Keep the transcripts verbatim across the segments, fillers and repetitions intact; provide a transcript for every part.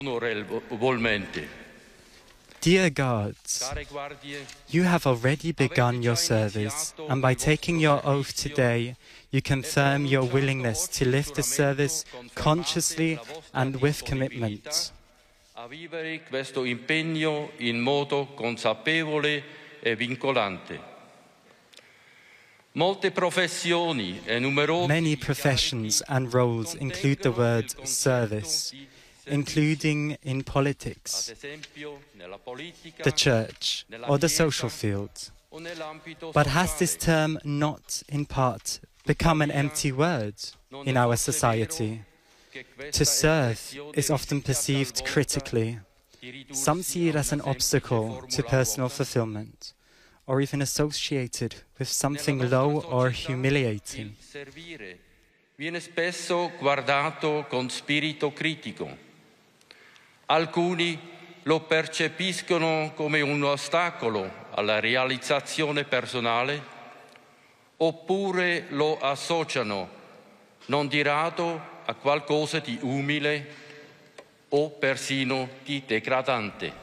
Dear guards, you have already begun your service, and by taking your oath today, you confirm your willingness to live the service consciously and with commitment. A vivere questo impegno in modo consapevole e vincolante. Many professions and roles include the word service, including in politics, the church, or the social field. But has this term not, in part, become an empty word in our society? To serve is often perceived critically. Some see it as an obstacle to personal fulfillment, or even associated with something low or humiliating. Viene spesso guardato con spirito critico. Alcuni lo percepiscono come un ostacolo alla realizzazione personale, oppure lo associano, non di rado, a qualcosa di umile o persino di degradante.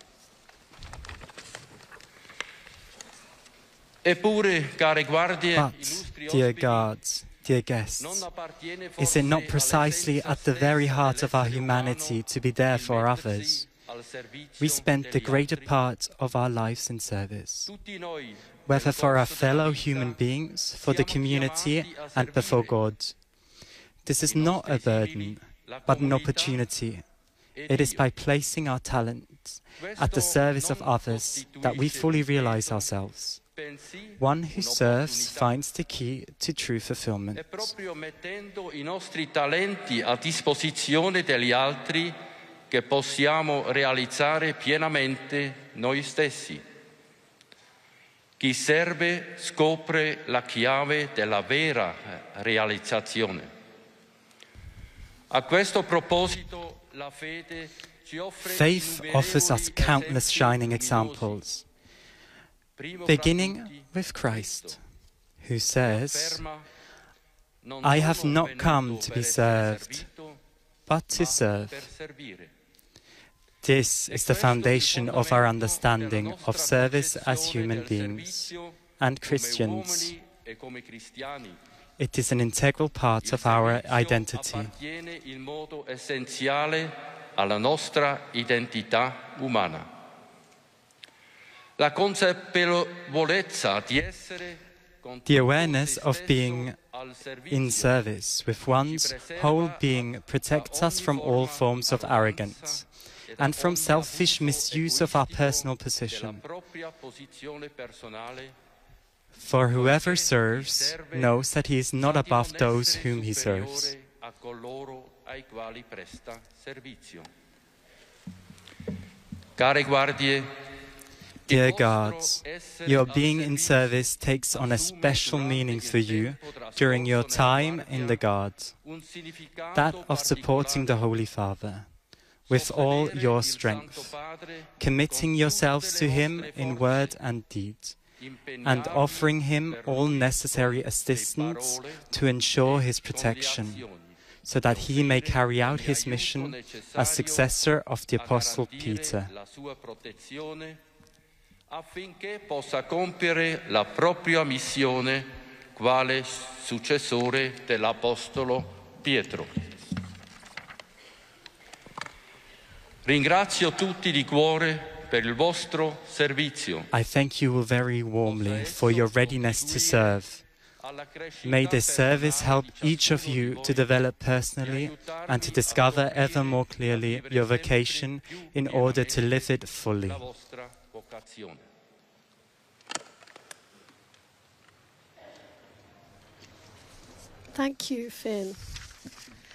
Eppure, care guardie, But, dear guards, dear guests, is it not precisely at the very heart of our humanity to be there for others? We spend the greater part of our lives in service, whether for our fellow human beings, for the community, and before God. This is not a burden, but an opportunity. It is by placing our talents at the service of others that we fully realize ourselves. One who serves finds the key to true fulfillment. È proprio mettendo i nostri talenti a disposizione degli altri che possiamo realizzare pienamente noi stessi. Chi serve scopre la chiave della vera realizzazione. A questo proposito, la fede ci offre Faith offers us countless shining examples, beginning with Christ, who says, I have not come to be served, but to serve. This is the foundation of our understanding of service as human beings and Christians. It is an integral part of our identity. Appartiene in modo essenziale alla nostra identità umana. La consapevolezza di essere The awareness of being in service with one's whole being protects us from all forms of arrogance and from selfish misuse of our personal position. For whoever serves knows that he is not above those whom he serves. Care guardie, Dear guards, your being in service takes on a special meaning for you during your time in the Guard, that of supporting the Holy Father with all your strength, committing yourselves to him in word and deed, and offering him all necessary assistance to ensure his protection, so that he may carry out his mission as successor of the Apostle Peter. Affinché possa compiere la propria missione quale successore dell'Apostolo Pietro. Ringrazio tutti di cuore per il vostro servizio. I thank you very warmly for your readiness to serve. May this service help each of you to develop personally and to discover ever more clearly your vocation in order to live it fully. Thank you, Finn.